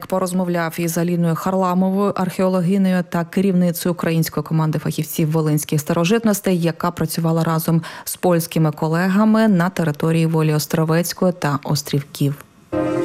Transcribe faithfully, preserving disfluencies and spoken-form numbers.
порозмовляв із Аліною Харламовою, археологинею та керівницею української команди фахівців волинських старожитностей, яка працювала разом з польськими колегами на території Волі Островецької та Острівків.